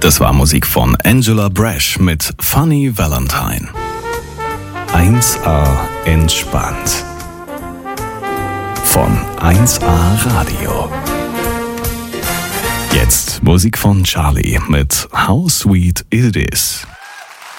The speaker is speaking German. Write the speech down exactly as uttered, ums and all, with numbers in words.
Das war Musik von Angela Brash mit Funny Valentine. eins A entspannt. Von eins A Radio. Jetzt Musik von Charlie mit How Sweet It Is.